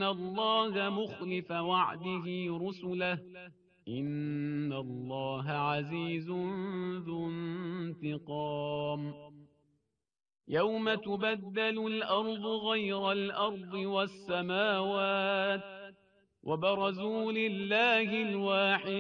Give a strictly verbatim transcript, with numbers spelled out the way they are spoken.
الله مخلف وعده رسله إن الله عزيز ذو انتقام يوم تبدل الأرض غير الأرض والسماوات وبرزوا لله الواحد